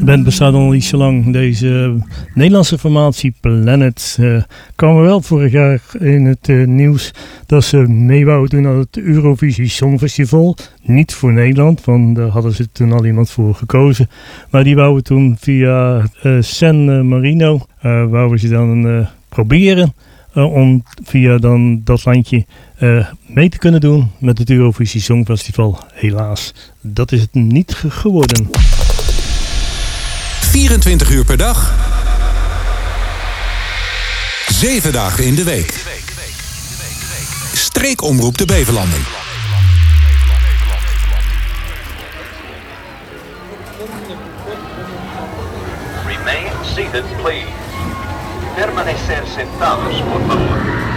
De band bestaat al niet zo lang. Deze Nederlandse formatie Planet kwam er wel vorig jaar in het nieuws dat ze mee wouden doen aan het Eurovisie Songfestival. Niet voor Nederland, want daar hadden ze toen al iemand voor gekozen. Maar die wouden toen via San Marino, wouden ze dan proberen om via dan dat landje mee te kunnen doen met het Eurovisie Songfestival. Helaas, dat is het niet geworden. 24 uur per dag, 7 dagen in de week. Streekomroep de Beverlanden. Remain seated, please. Permanecer sentados, por favor.